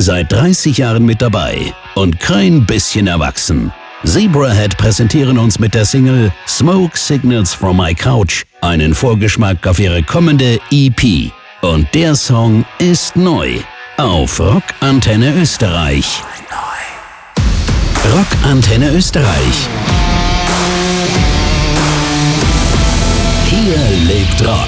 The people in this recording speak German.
Seit 30 Jahren mit dabei und kein bisschen erwachsen. Zebrahead präsentieren uns mit der Single Smoke Signals from My Couch einen Vorgeschmack auf ihre kommende EP. Und der Song ist neu auf Rock Antenne Österreich. Rock Antenne Österreich. Hier lebt Rock.